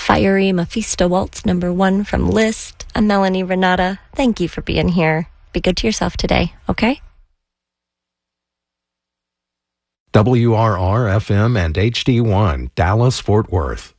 fiery Mephisto Waltz #1 from Liszt. I'm Melanie Renata. Thank you for being here. Be good to yourself today, okay? WRR-FM and HD1, Dallas, Fort Worth.